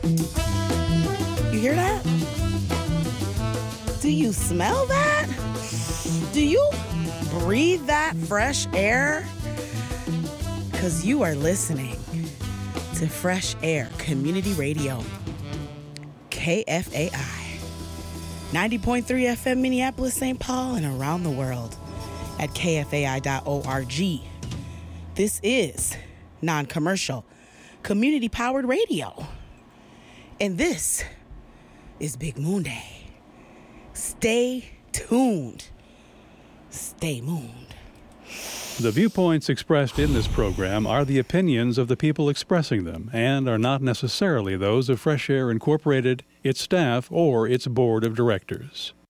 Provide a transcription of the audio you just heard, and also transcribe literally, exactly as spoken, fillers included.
You hear that? Do you smell that? Do you breathe that fresh air? Because you are listening to Fresh Air Community Radio, K F A I, ninety point three F M Minneapolis, Saint Paul, and around the world at K F A I dot org. This is non-commercial, community-powered radio. And this is Big Moon Day. Stay tuned. Stay mooned. The viewpoints expressed in this program are the opinions of the people expressing them and are not necessarily those of Fresh Air Incorporated, its staff, or its board of directors.